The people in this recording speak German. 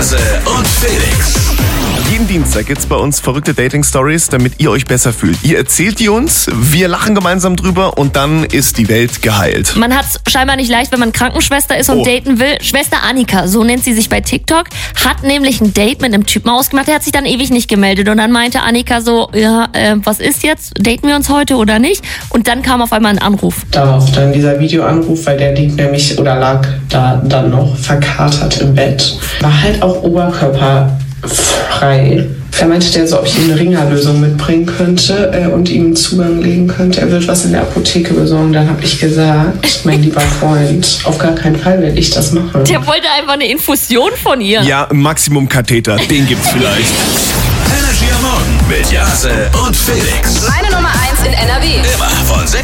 Jase und Felix. Jeden Dienstag gibt's bei uns verrückte Dating-Stories, damit ihr euch besser fühlt. Ihr erzählt die uns, wir lachen gemeinsam drüber und dann ist die Welt geheilt. Man hat's scheinbar nicht leicht, wenn man Krankenschwester ist und daten will. Schwester Annika, so nennt sie sich bei TikTok, hat nämlich ein Date mit einem Typen ausgemacht. Der hat sich dann ewig nicht gemeldet und dann meinte Annika so, was ist jetzt? Daten wir uns heute oder nicht? Und dann kam auf einmal ein Anruf. Darauf dann dieser Videoanruf, weil der liegt nämlich oder lag da dann noch verkatert im Bett. War halt auch oberkörperfrei. Er meinte der so, ob ich ihm eine Ringerlösung mitbringen könnte und ihm einen Zugang legen könnte. Er wird was in der Apotheke besorgen. Dann habe ich gesagt, mein lieber Freund, auf gar keinen Fall werde ich das machen. Der wollte einfach eine Infusion von ihr. Ja, Maximum Katheter, den gibt's vielleicht. Energy am Morgen mit Jase und Felix. Meine Nummer 1 in NRW. Immer von 6